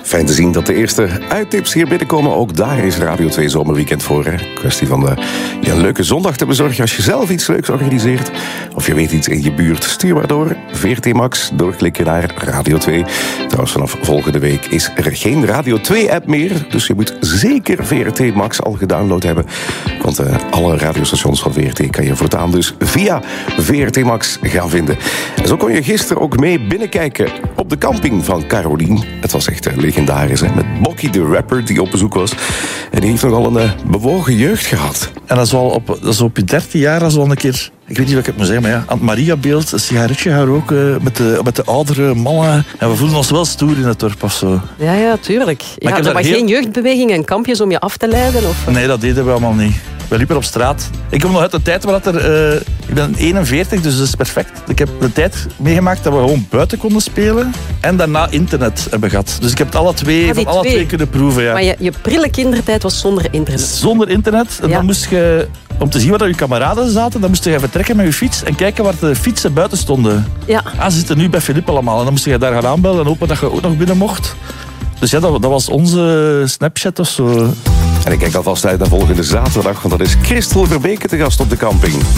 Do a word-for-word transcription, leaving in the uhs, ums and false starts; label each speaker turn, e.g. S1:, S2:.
S1: Fijn te zien dat de eerste uittips hier binnenkomen. Ook daar is Radio twee Zomerweekend voor. Hè? Kwestie van de, ja, een leuke zondag te bezorgen als je zelf iets leuks organiseert. Of je weet iets in je buurt. Stuur maar door. V R T Max. Doorklikken naar Radio twee. Trouwens, vanaf volgende week is er geen Radio twee app meer. Dus je moet zeker V R T Max al gedownload hebben. Want uh, alle radiostations van V R T kan je voortaan dus via V R T Max gaan vinden. En zo kon je gisteren ook mee binnenkijken op de camping van Carolien. Het was echt uh, legendarisch, hè? Met Bokkie de rapper die op bezoek was. En die heeft nogal een uh, bewogen jeugd gehad.
S2: En dat is wel op, dat is op je dertien jaar, dat is wel een keer... Ik weet niet wat ik het moet zeggen, maar ja, aan het Maria-beeld, een sigaretje gaan roken met de, met de oudere mannen. En we voelden ons wel stoer in het dorp of zo.
S3: Ja, ja, tuurlijk. Ja, er was heel... geen jeugdbeweging en kampjes om je af te leiden? Of...
S2: Nee, dat deden we allemaal niet. We liepen op straat. Ik kom nog uit de tijd waar er... Uh, ik ben eenenveertig, dus dat is perfect. Ik heb de tijd meegemaakt dat we gewoon buiten konden spelen en daarna internet hebben gehad. Dus ik heb het alle twee,
S3: ah,
S2: van alle twee. twee kunnen proeven. Ja.
S3: Maar je, je prille kindertijd was zonder internet?
S2: Zonder internet. En ja. Dan moest je... Om te zien waar je kameraden zaten, dan moest je vertrekken met je fiets en kijken waar de fietsen buiten stonden.
S3: Ja.
S2: Ah, ze zitten nu bij Philippe allemaal. En dan moest je daar gaan aanbellen en hopen dat je ook nog binnen mocht. Dus ja, dat, dat was onze Snapchat of zo.
S1: En ik kijk alvast uit naar volgende zaterdag, want dat is Christel Verbeke te gast op de camping.